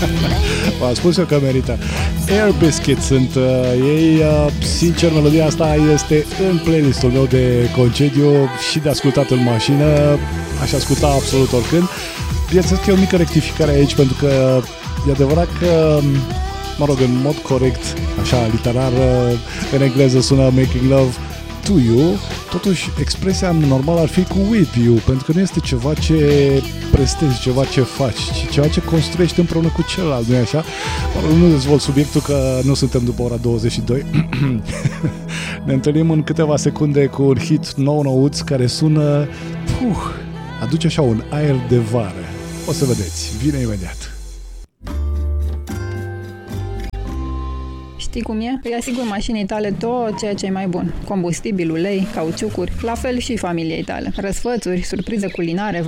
V-am spus eu că merită. Air Biscuit sunt ei. Sincer, melodia asta este în playlistul meu de concediu și de ascultat în mașină. Aș asculta absolut oricând. Bineînțeles că e o mică rectificare aici, pentru că e adevărat că, mă rog, în mod corect, așa, literar, în engleză sună Making Love to You, totuși expresia normală ar fi cu with you, pentru că nu este ceva ce prestezi, ceva ce faci, ci ceva ce construiești împreună cu celălalt, nu-i așa? Nu dezvolt subiectul, că nu suntem după ora 22. Ne întâlnim în câteva secunde cu un hit nou-nouț care sună, aduce așa un aer de vară. O să vedeți, vine imediat. Știi cum e? Îi asigur mașinii tale tot ceea ce e mai bun. Combustibil, ulei, cauciucuri, la fel și familiei tale. Răsfățuri, surprize culinare,